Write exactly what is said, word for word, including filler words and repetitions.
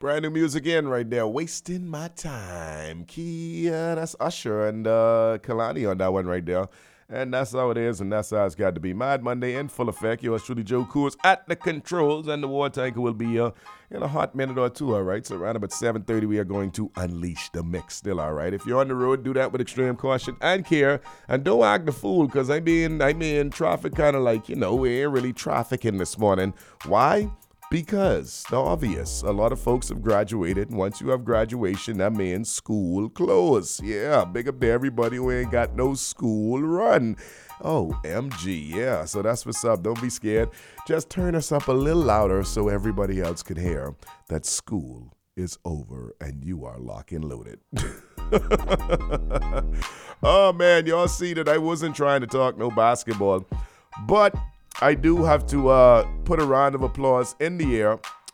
Brand new music in right there. Wasting My Time. Kia, that's Usher and uh, Kalani on that one right there. And that's how it is, and that's how it's got to be. Mad Monday in full effect. Yours truly, Joe Coors, at the controls, and the water tanker will be uh, in a hot minute or two, all right? So around about seven thirty, we are going to unleash the mix still, all right? If you're on the road, do that with extreme caution and care. And don't act the fool, because I mean, I mean, traffic kind of like, you know, we ain't really trafficking this morning. Why? Because the obvious, a lot of folks have graduated, and once you have graduation, that means school closed. Yeah, big up to everybody who ain't got no school run. Oh, M G, yeah, so that's what's up. Don't be scared. Just turn us up a little louder so everybody else can hear that school is over and you are lock and loaded. Oh, man, y'all see that I wasn't trying to talk no basketball, but I do have to uh, put a round of applause in the air